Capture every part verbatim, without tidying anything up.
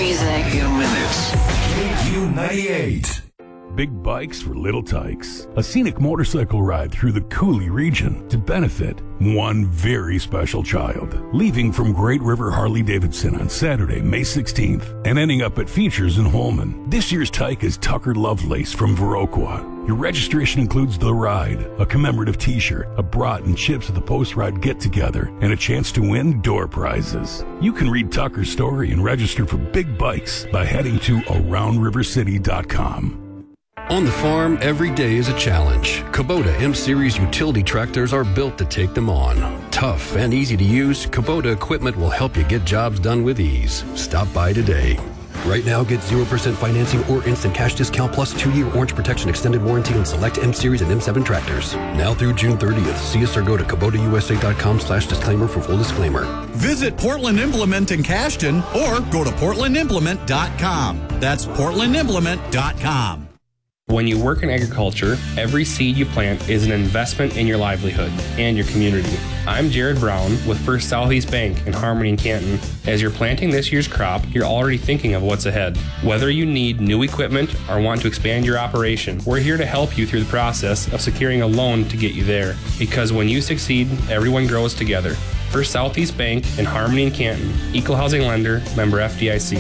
music. In minutes. K Q ninety-eight. Big Bikes for Little Tykes. A scenic motorcycle ride through the Cooley region to benefit one very special child. Leaving from Great River Harley-Davidson on Saturday, May sixteenth, and ending up at Features in Holman. This year's Tyke is Tucker Lovelace from Viroqua. Your registration includes the ride, a commemorative t-shirt, a brat and chips at the post-ride get-together, and a chance to win door prizes. You can read Tucker's story and register for Big Bikes by heading to around river city dot com. On the farm, every day is a challenge. Kubota M-Series utility tractors are built to take them on. Tough and easy to use, Kubota equipment will help you get jobs done with ease. Stop by today. Right now, get zero percent financing or instant cash discount plus two-year Orange Protection extended warranty on select M-Series and M seven tractors. Now through June thirtieth. See us or go to Kubota U S A dot com slash disclaimer for full disclaimer. Visit Portland Implement in Cashton or go to portland implement dot com. That's portland implement dot com. When you work in agriculture, every seed you plant is an investment in your livelihood and your community. I'm Jared Brown with First Southeast Bank in Harmony and Canton. As you're planting this year's crop, you're already thinking of what's ahead. Whether you need new equipment or want to expand your operation, we're here to help you through the process of securing a loan to get you there. Because when you succeed, everyone grows together. First Southeast Bank in Harmony and Canton. Equal housing lender, member F D I C.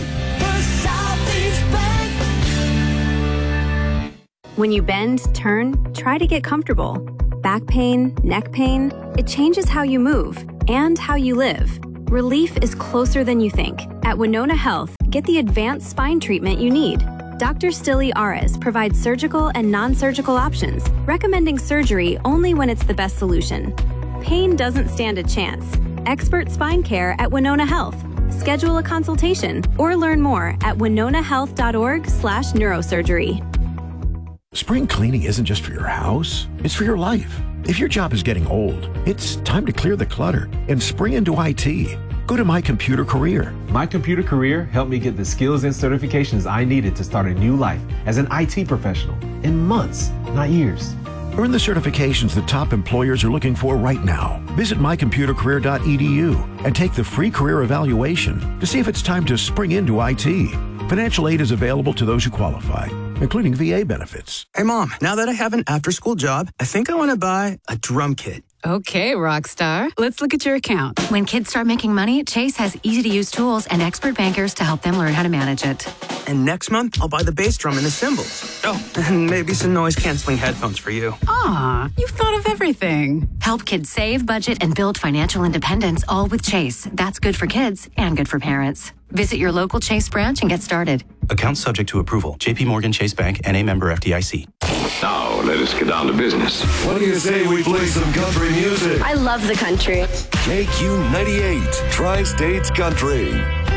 When you bend, turn, try to get comfortable. Back pain, neck pain, it changes how you move and how you live. Relief is closer than you think. At Winona Health, get the advanced spine treatment you need. Doctor Stilly Ares provides surgical and non-surgical options, recommending surgery only when it's the best solution. Pain doesn't stand a chance. Expert spine care at Winona Health. Schedule a consultation or learn more at winona health dot org slash neurosurgery. Spring cleaning isn't just for your house, it's for your life. If your job is getting old, it's time to clear the clutter and spring into I T. Go to My Computer Career. My Computer Career helped me get the skills and certifications I needed to start a new life as an I T professional in months, not years. Earn the certifications that top employers are looking for right now. Visit my computer career dot e d u and take the free career evaluation to see if it's time to spring into I T. Financial aid is available to those who qualify, including V A benefits. Hey, Mom, now that I have an after-school job, I think I want to buy a drum kit. Okay, Rockstar. Let's look at your account. When kids start making money, Chase has easy-to-use tools and expert bankers to help them learn how to manage it. And next month, I'll buy the bass drum and the cymbals. Oh, and maybe some noise-canceling headphones for you. Aw, you've thought of everything. Help kids save, budget, and build financial independence, all with Chase. That's good for kids and good for parents. Visit your local Chase branch and get started. Account subject to approval. J P Morgan Chase Bank, N A member F D I C. Now, let us get down to business. What do you say we play some country music? I love the country. K Q ninety-eight, Tri-States Country.